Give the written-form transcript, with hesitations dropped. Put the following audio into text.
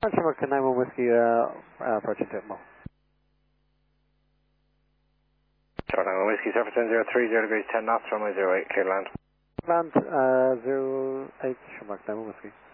Shamrock 91 Whiskey, approaching Titmo. Shamrock 91 Whiskey, surface 1030 degrees 10 knots, runway 08, clear land. Land 08, Shamrock 91 Whiskey.